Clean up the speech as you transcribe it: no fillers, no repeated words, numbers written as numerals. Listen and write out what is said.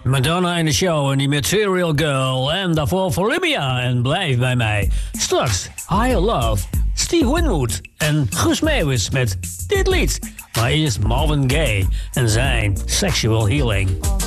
Madonna in de show en die Material Girl. En daarvoor Volumia en Blijf bij mij. Straks Higher Love, Steve Winwood en Guus Meeuwis met dit lied. Maar eerst Marvin Gaye en zijn Sexual Healing.